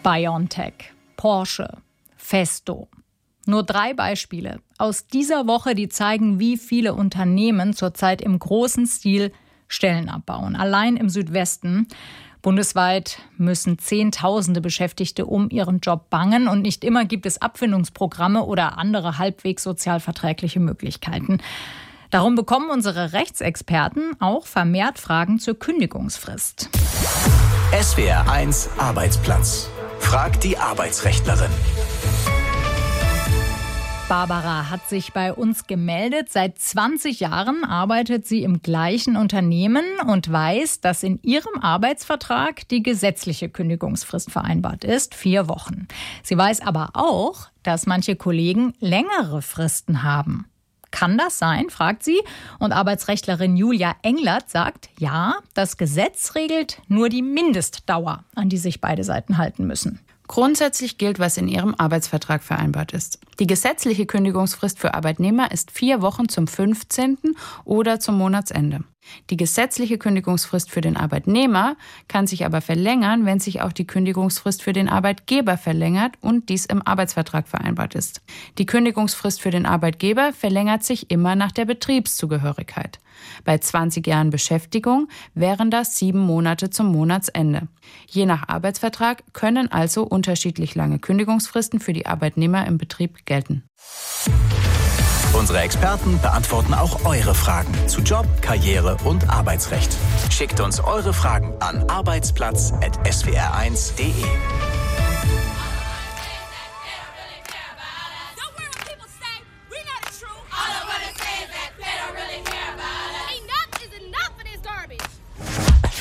BioNTech, Porsche, Festo. Nur 3 Beispiele aus dieser Woche, die zeigen, wie viele Unternehmen zurzeit im großen Stil Stellen abbauen. Allein im Südwesten. Bundesweit müssen Zehntausende Beschäftigte um ihren Job bangen und nicht immer gibt es Abfindungsprogramme oder andere halbwegs sozialverträgliche Möglichkeiten. Darum bekommen unsere Rechtsexperten auch vermehrt Fragen zur Kündigungsfrist. SWR1 Arbeitsplatz. Fragt die Arbeitsrechtlerin. Barbara hat sich bei uns gemeldet. Seit 20 Jahren arbeitet sie im gleichen Unternehmen und weiß, dass in ihrem Arbeitsvertrag die gesetzliche Kündigungsfrist vereinbart ist, 4 Wochen. Sie weiß aber auch, dass manche Kollegen längere Fristen haben. Kann das sein, fragt sie. Und Arbeitsrechtlerin Julia Englert sagt, ja, das Gesetz regelt nur die Mindestdauer, an die sich beide Seiten halten müssen. Grundsätzlich gilt, was in ihrem Arbeitsvertrag vereinbart ist. Die gesetzliche Kündigungsfrist für Arbeitnehmer ist 4 Wochen zum 15. oder zum Monatsende. Die gesetzliche Kündigungsfrist für den Arbeitnehmer kann sich aber verlängern, wenn sich auch die Kündigungsfrist für den Arbeitgeber verlängert und dies im Arbeitsvertrag vereinbart ist. Die Kündigungsfrist für den Arbeitgeber verlängert sich immer nach der Betriebszugehörigkeit. Bei 20 Jahren Beschäftigung wären das 7 Monate zum Monatsende. Je nach Arbeitsvertrag können also unterschiedlich lange Kündigungsfristen für die Arbeitnehmer im Betrieb gelten. Unsere Experten beantworten auch eure Fragen zu Job, Karriere und Arbeitsrecht. Schickt uns eure Fragen an arbeitsplatz@swr1.de.